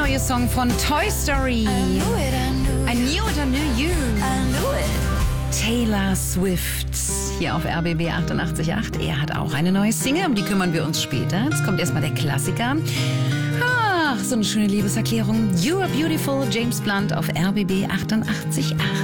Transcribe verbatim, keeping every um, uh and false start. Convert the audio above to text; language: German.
neue Song von Toy Story. I knew it, I knew you. Taylor Swift hier auf R B B achtundachtzig Komma acht. Er hat auch eine neue Single, um die kümmern wir uns später. Jetzt kommt erstmal der Klassiker. Ach, so eine schöne Liebeserklärung. You are beautiful, James Blunt auf R B B achtundachtzig Komma acht.